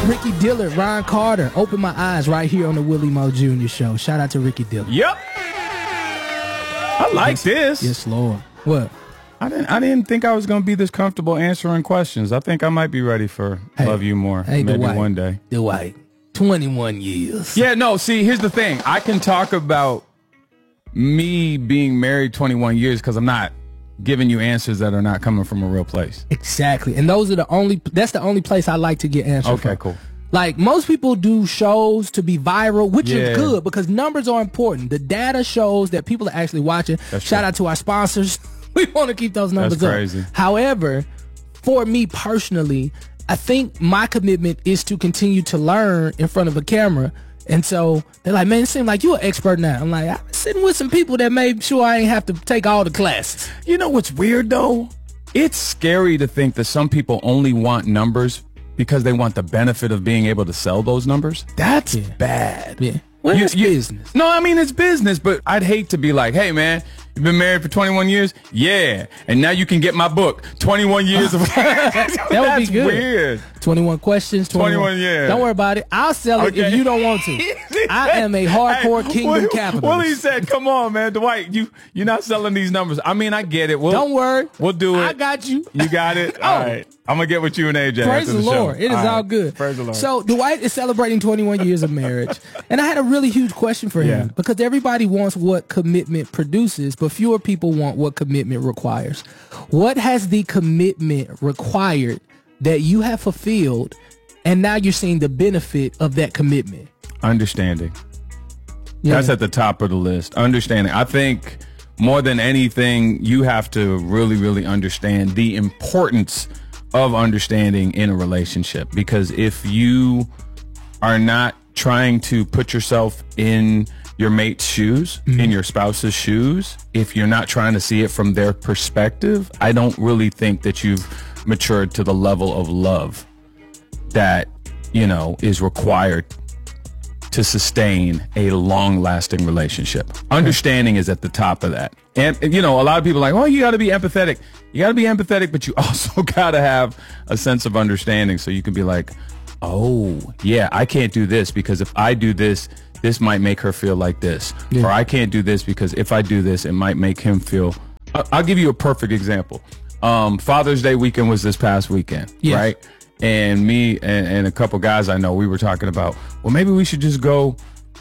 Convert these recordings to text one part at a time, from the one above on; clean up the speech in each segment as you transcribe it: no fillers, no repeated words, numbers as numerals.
Ricky Dillard, Ron Carter, Open My Eyes right here on the Willie Mo Jr. Show. Shout out to Ricky Dillard. Yep. I like this. Yes, Lord. What? I didn't think I was going to be this comfortable answering questions. I think I might be ready for Love You More. Hey, maybe Dwight, one day. Dwight, 21 years. Yeah, no, see, here's the thing. I can talk about me being married 21 years because I'm not giving you answers that are not coming from a real place. Exactly. And that's the only place I like to get answers Okay, from. cool. Like, most people do shows to be viral, which is good because numbers are important. The data shows that people are actually watching. Shout out to our sponsors. We want to keep those numbers up. Crazy. However, for me personally, I think my commitment is to continue to learn in front of a camera. And so they're like, man, it seems like you're an expert now. I'm like, I'm sitting with some people that made sure I ain't have to take all the classes. You know what's weird, though? It's scary to think that some people only want numbers because they want the benefit of being able to sell those numbers. That's bad. Yeah. Well, it's business. No, I mean, it's business, but I'd hate to be like, hey, man, you've been married for 21 years? Yeah. And now you can get my book, 21 years of... That would be good. Weird. 21 questions. 21 years. Don't worry about it. I'll sell it if you don't want to. I am a hardcore kingdom capitalist. Willie said, come on, man. Dwight, you're not selling these numbers. I mean, I get it. Don't worry. We'll do it. I got you. You got it? All right. I'm going to get with you and AJ. Praise the Lord. It is all good. Praise the Lord. So Dwight is celebrating 21 years of marriage. And I had a really huge question for him because everybody wants what commitment produces, but fewer people want what commitment requires. What has the commitment required that you have fulfilled and now you're seeing the benefit of that commitment? Understanding. Yeah. That's at the top of the list. Understanding. I think more than anything, you have to really, really understand the importance of understanding in a relationship, because if you are not trying to put yourself in your mate's shoes, in your spouse's shoes, if you're not trying to see it from their perspective, I don't really think that you've matured to the level of love that, is required to sustain a long-lasting relationship. Understanding is at the top of that. And, a lot of people are like, oh, you got to be empathetic. You got to be empathetic, but you also got to have a sense of understanding so you can be like, oh, yeah, I can't do this because if I do this, this might make her feel like this. Yeah. Or I can't do this because if I do this, it might make him feel... I'll give you a perfect example. Father's Day weekend was this past weekend, right? And me and a couple guys I know, we were talking about, well, maybe we should just go,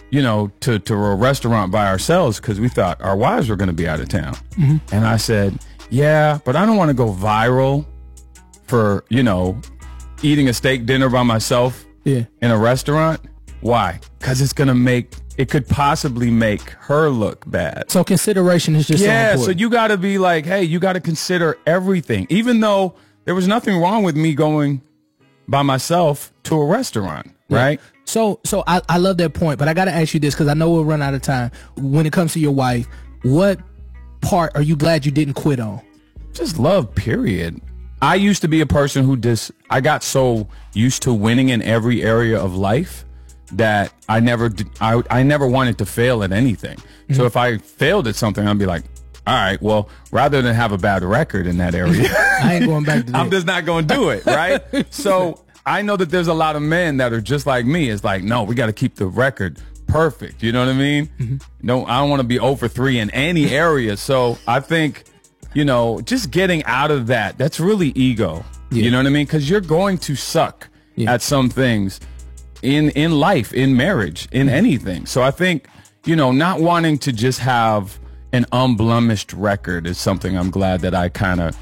to a restaurant by ourselves because we thought our wives were going to be out of town. And I said, yeah, but I don't want to go viral for, eating a steak dinner by myself in a restaurant. Why? Because it could possibly make her look bad. So consideration is just so important. So you got to be like, hey, you got to consider everything. Even though there was nothing wrong with me going by myself to a restaurant, right? So I love that point, but I got to ask you this because I know we'll run out of time. When it comes to your wife, what part are you glad you didn't quit on? Just love, period. I used to be a person who I got so used to winning in every area of life that I never wanted to fail at anything. So if I failed at something, I'd be like, all right, well, rather than have a bad record in that area, I ain't going back to that. I'm just not going to do it, right? So I know that there's a lot of men that are just like me. It's like, no, we got to keep the record perfect. You know what I mean? No, I don't want to be 0 for 3 in any area. So I think, just getting out of that's really ego. You know what I mean? Because you're going to suck at some things in life, in marriage, in anything. So I think, not wanting to just have an unblemished record is something I'm glad that I kind of,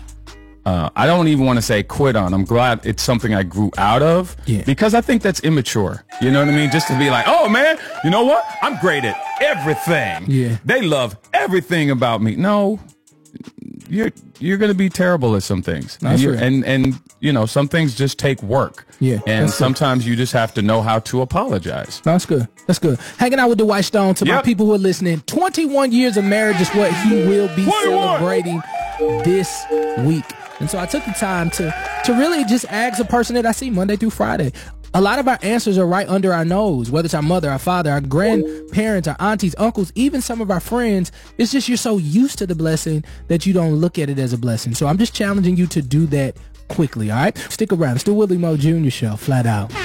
I don't even want to say quit on. I'm glad it's something I grew out of because I think that's immature. You know what I mean? Just to be like, oh man, you know what? I'm great at everything. Yeah. They love everything about me. No, you're going to be terrible at some things. And some things just take work. Yeah. And sometimes you just have to know how to apologize. That's good. That's good. Hanging out with Dwight Stone. To my people who are listening, 21 years of marriage is what he will be celebrating this week. And so I took the time to really just ask a person that I see Monday through Friday. A lot of our answers are right under our nose, whether it's our mother, our father, our grandparents, our aunties, uncles, even some of our friends. It's just you're so used to the blessing that you don't look at it as a blessing. So I'm just challenging you to do that quickly, all right? Stick around. It's the Willie Mo Jr. Show, flat out.